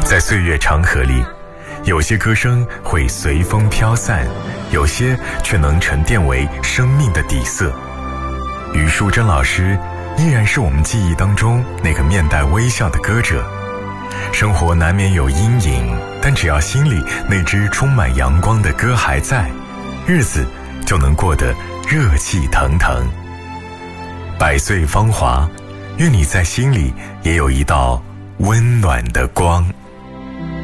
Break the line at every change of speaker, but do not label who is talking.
在岁月长河里，有些歌声会随风飘散，有些却能沉淀为生命的底色。余淑珍老师依然是我们记忆当中那个面带微笑的歌者。生活难免有阴影，但只要心里那只充满阳光的歌还在，日子就能过得热气腾腾。百岁芳华，愿你在心里也有一道温暖的光。